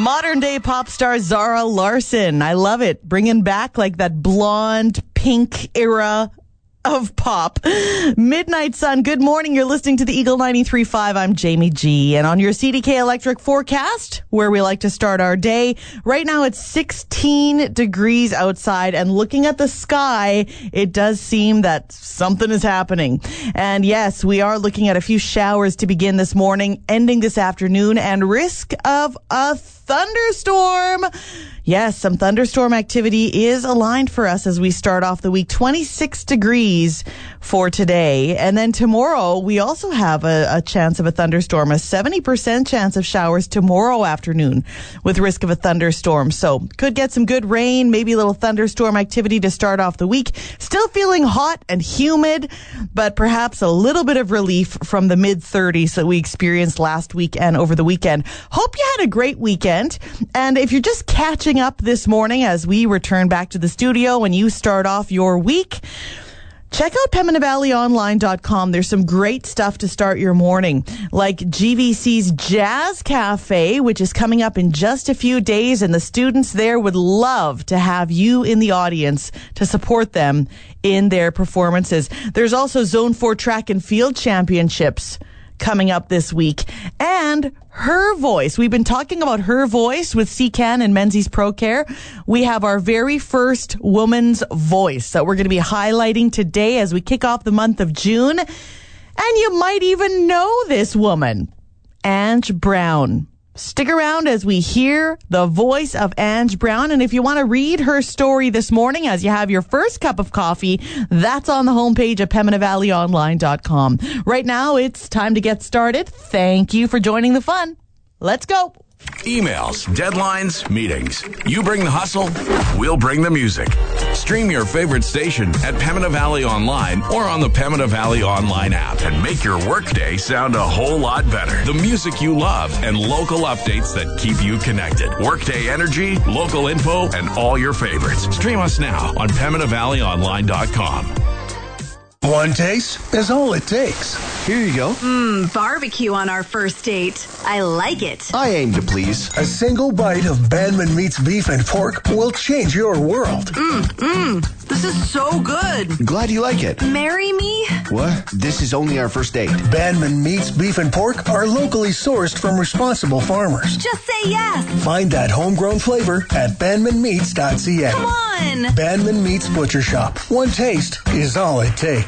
Modern day pop star Zara Larsson. I love it. Bringing back like that blonde, pink era of pop. Midnight Sun, good morning. You're listening to the Eagle 93.5. I'm Jamie G. And on your CDK Electric forecast, where we like to start our day, right now it's 16 degrees outside. And looking at the sky, it does seem that something is happening. And yes, we are looking at a few showers to begin this morning, ending this afternoon, and risk of a thunderstorm. Yes, some thunderstorm activity is aligned for us as we start off the week. 26 degrees for today. And then tomorrow, we also have a chance of a thunderstorm, a 70% chance of showers tomorrow afternoon with risk of a thunderstorm. So could get some good rain, maybe a little thunderstorm activity to start off the week. Still feeling hot and humid, but perhaps a little bit of relief from the mid-30s that we experienced last week and over the weekend. Hope you had a great weekend. And if you're just catching up this morning as we return back to the studio and you start off your week, check out PembinaValleyOnline.com. There's some great stuff to start your morning, like GVC's Jazz Cafe, which is coming up in just a few days, and the students there would love to have you in the audience to support them in their performances. There's also Zone 4 Track and Field Championships coming up this week. And Her Voice. We've been talking about Her Voice with CCAN and Menzies ProCare. We have our very first woman's voice that we're going to be highlighting today as we kick off the month of June. And you might even know this woman, Ange Brown. Stick around as we hear the voice of Ange Brown. And if you want to read her story this morning as you have your first cup of coffee, that's on the homepage of PembinaValleyOnline.com. Right now, it's time to get started. Thank you for joining the fun. Let's go. Emails, deadlines, meetings. You bring the hustle, we'll bring the music. Stream your favorite station at Pembina Valley Online or on the Pembina Valley Online app and make your workday sound a whole lot better. The music you love and local updates that keep you connected. Workday energy, local info, and all your favorites. Stream us now on PembinaValleyOnline.com. One taste is all it takes. Here you go. Barbecue on our first date. I like it. I aim to please. A single bite of Banman Meats beef and pork will change your world. This is so good. Glad you like it. Marry me? What? This is only our first date. Banman Meats beef and pork are locally sourced from responsible farmers. Just say yes. Find that homegrown flavor at banmanmeats.ca. Come on. Banman Meats Butcher Shop. One taste is all it takes.